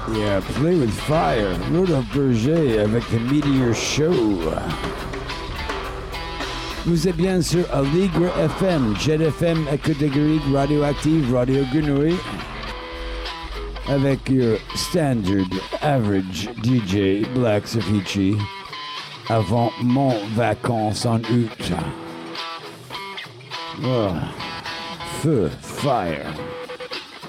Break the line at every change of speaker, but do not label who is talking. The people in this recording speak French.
Yeah, Play with Fire, Rodolphe Berger avec The Meteor Show. Vous êtes bien sur Aligre FM, Jet FM, catégorie radioactive, Radio Grenouille, avec your standard average DJ Black Safici avant mon vacances en août. Oh, feu, fire.